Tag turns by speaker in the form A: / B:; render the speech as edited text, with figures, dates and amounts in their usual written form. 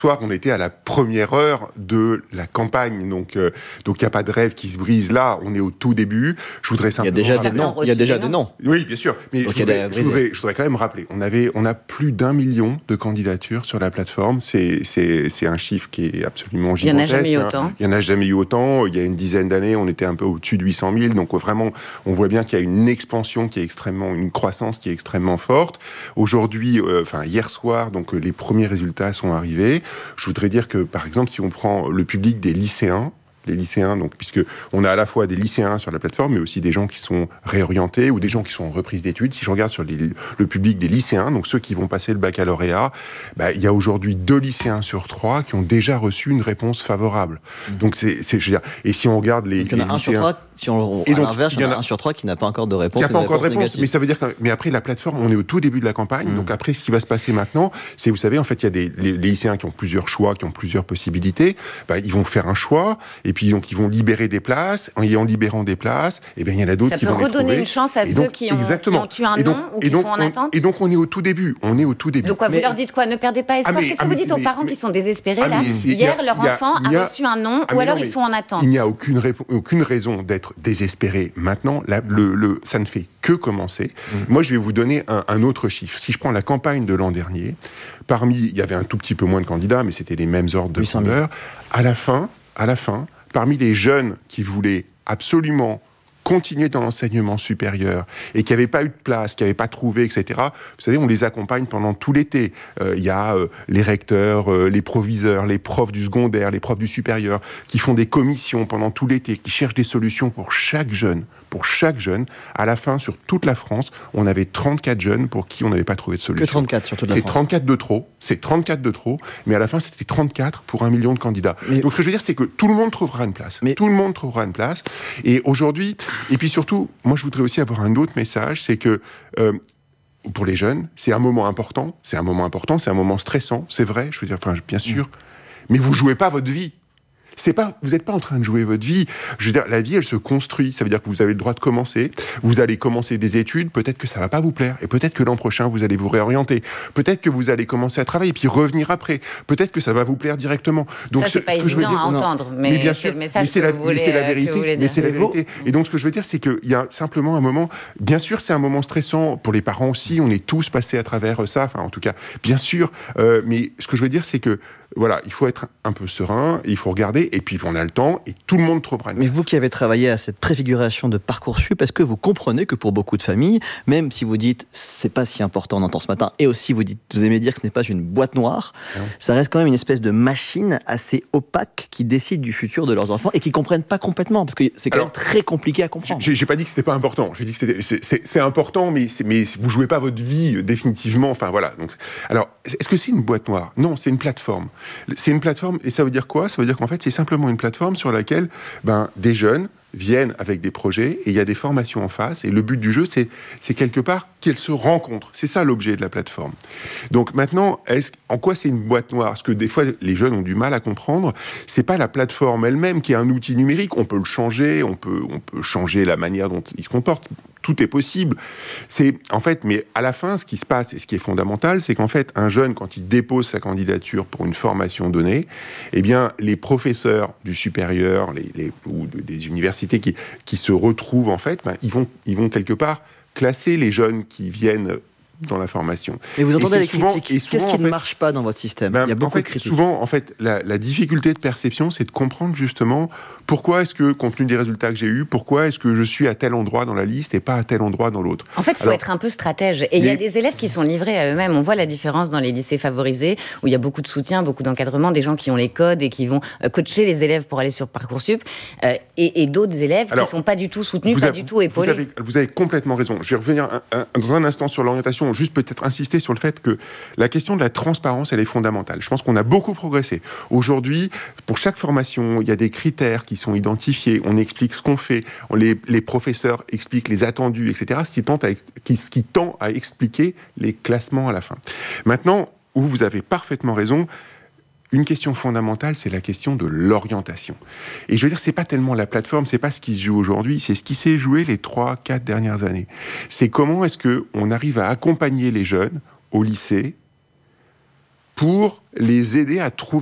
A: soir, on était à la première heure de la campagne, donc il n'y a pas de rêve qui se brise là, on est au tout début. Je voudrais simplement...
B: Il y a déjà des noms.
A: Oui, bien sûr, mais je voudrais quand même rappeler, on a plus d'1 million de candidatures sur la plateforme, c'est un chiffre qui est absolument gigantesque.
C: Il n'y en a jamais eu autant.
A: Il n'y en a jamais eu autant, il y a une dizaine d'années, on était un peu au-dessus de 800 000, donc vraiment, on voit bien qu'il y a une expansion une croissance qui est extrêmement forte. Aujourd'hui, hier soir, donc les premiers résultats sont arrivés. Je voudrais dire que, par exemple, si on prend le public des lycéens, donc, puisque on a à la fois des lycéens sur la plateforme, mais aussi des gens qui sont réorientés ou des gens qui sont en reprise d'études. Si je regarde sur le public des lycéens, donc ceux qui vont passer le baccalauréat, il y a aujourd'hui 2 lycéens sur 3 qui ont déjà reçu une réponse favorable. Donc je veux dire, et si on regarde les lycéens,
B: à l'inverse, il y en a 1 sur 3 qui n'a pas encore de réponse.
A: Qui n'a pas encore de réponse, mais ça veut dire mais après la plateforme, on est au tout début de la campagne. Donc après, ce qui va se passer maintenant, c'est, vous savez, en fait, il y a les lycéens qui ont plusieurs choix, qui ont plusieurs possibilités. Ils vont faire un choix. Et puis, donc, ils vont libérer des places. En libérant des places, il y en a d'autres qui vont les trouver.
C: Ça peut redonner une chance à ceux qui ont eu un nom ou qui sont en attente.
A: Et donc, on est au tout début. Donc,
C: quoi, vous leur dites quoi? Ne perdez pas espoir. Qu'est-ce que vous dites aux parents qui sont désespérés, là? Hier, leur enfant a reçu un nom, ou alors ils sont en attente.
A: Il n'y a aucune raison d'être désespéré maintenant. Ça ne fait que commencer. Moi, je vais vous donner un autre chiffre. Si je prends la campagne de l'an dernier, il y avait un tout petit peu moins de candidats, mais c'était les mêmes ordres de grandeur. À la fin, parmi les jeunes qui voulaient absolument continuer dans l'enseignement supérieur et qui n'avaient pas eu de place, qui n'avaient pas trouvé, etc., vous savez, on les accompagne pendant tout l'été. Il y a les recteurs, les proviseurs, les profs du secondaire, les profs du supérieur, qui font des commissions pendant tout l'été, qui cherchent des solutions pour chaque jeune. À la fin, sur toute la France, on avait 34 jeunes pour qui on n'avait pas trouvé de solution.
B: Que 34 sur toute la France.
A: C'est 34 de trop, mais à la fin, c'était 34 pour 1 million de candidats. Donc, ce que je veux dire, c'est que tout le monde trouvera une place. Tout le monde trouvera une place. Et aujourd'hui, et puis surtout, moi, je voudrais aussi avoir un autre message, c'est que pour les jeunes, c'est un moment important, c'est un moment stressant, c'est vrai, je veux dire, bien sûr, mais vous jouez pas votre vie. Vous n'êtes pas en train de jouer votre vie. Je veux dire, la vie, elle se construit. Ça veut dire que vous avez le droit de commencer. Vous allez commencer des études. Peut-être que ça va pas vous plaire. Et peut-être que l'an prochain, vous allez vous réorienter. Peut-être que vous allez commencer à travailler, puis revenir après. Peut-être que ça va vous plaire directement.
C: Donc, ça, c'est pas évident à entendre. Mais
A: bien sûr,
C: mais c'est la vérité.
A: Et donc, ce que je veux dire, c'est qu'il y a simplement un moment... Bien sûr, c'est un moment stressant. Pour les parents aussi, on est tous passés à travers ça. Enfin, en tout cas, bien sûr. Mais ce que je veux dire, c'est que voilà, il faut être un peu serein, il faut regarder, et puis on a le temps, et tout le monde trouvera une place.
B: Mais vous qui avez travaillé à cette préfiguration de Parcoursup, est-ce que vous comprenez que pour beaucoup de familles, même si vous dites c'est pas si important, on entend ce matin, et aussi vous aimez dire que ce n'est pas une boîte noire, ça reste quand même une espèce de machine assez opaque qui décide du futur de leurs enfants et qui comprennent pas complètement, parce que c'est quand même très compliqué à comprendre.
A: J'ai pas dit que c'était pas important, j'ai dit que c'est important, mais vous jouez pas votre vie définitivement. Enfin voilà. Donc, alors, est-ce que c'est une boîte noire? Non, c'est une plateforme. C'est une plateforme, et ça veut dire quoi? Ça veut dire qu'en fait, c'est simplement une plateforme sur laquelle des jeunes viennent avec des projets, et il y a des formations en face, et le but du jeu, c'est quelque part qu'elles se rencontrent. C'est ça l'objet de la plateforme. Donc maintenant, en quoi c'est une boîte noire? Ce que des fois, les jeunes ont du mal à comprendre, c'est pas la plateforme elle-même qui est un outil numérique. On peut le changer, on peut changer la manière dont il se comporte. Tout est possible. Mais à la fin, ce qui se passe et ce qui est fondamental, c'est qu'en fait, un jeune, quand il dépose sa candidature pour une formation donnée, eh bien, les professeurs du supérieur ou des universités qui se retrouvent, en fait, ils vont quelque part classer les jeunes qui viennent dans la formation.
B: Et vous entendez les critiques. Qu'est-ce qui ne marche pas dans votre système? Il y a beaucoup de critiques.
A: Souvent, en fait, la difficulté de perception, c'est de comprendre justement pourquoi est-ce que, compte tenu des résultats que j'ai eus, pourquoi est-ce que je suis à tel endroit dans la liste et pas à tel endroit dans l'autre.
C: En fait, il faut être un peu stratège. Et il y a des élèves qui sont livrés à eux-mêmes. On voit la différence dans les lycées favorisés, où il y a beaucoup de soutien, beaucoup d'encadrement, des gens qui ont les codes et qui vont coacher les élèves pour aller sur Parcoursup, et d'autres élèves qui ne sont pas du tout soutenus, pas du tout épaulés.
A: Vous avez complètement raison. Je vais revenir dans un instant sur l'orientation, juste peut-être insister sur le fait que la question de la transparence, elle est fondamentale. Je pense qu'on a beaucoup progressé. Aujourd'hui, pour chaque formation, il y a des critères qui sont identifiés, on explique ce qu'on fait, les professeurs expliquent les attendus, etc., ce qui tend à expliquer les classements à la fin. Maintenant, où vous avez parfaitement raison, une question fondamentale, c'est la question de l'orientation. Et je veux dire, c'est pas tellement la plateforme, c'est pas ce qui se joue aujourd'hui, c'est ce qui s'est joué les 3-4 dernières années. C'est comment est-ce qu'on arrive à accompagner les jeunes au lycée pour les aider à trouver